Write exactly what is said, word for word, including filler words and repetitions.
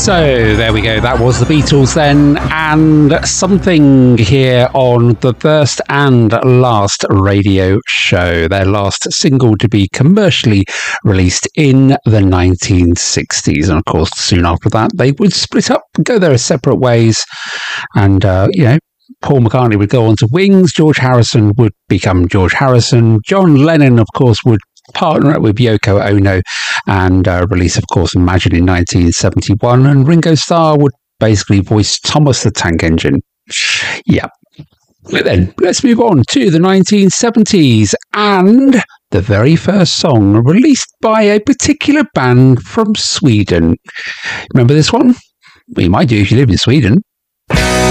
So there we go. That was the Beatles then, and something here on the first and last radio show, their last single to be commercially released in the nineteen sixties. And of course, soon after that, they would split up, go their separate ways, and, uh, you know, Paul McCartney would go on to Wings, George Harrison would become George Harrison, John Lennon, of course, would partner up with Yoko Ono and uh, release, of course, Imagine in nineteen seventy-one, and Ringo Starr would basically voice Thomas the Tank Engine. Yeah. But then, let's move on to the nineteen seventies and the very first song released by a particular band from Sweden. Remember this one? Well, you might do if you live in Sweden.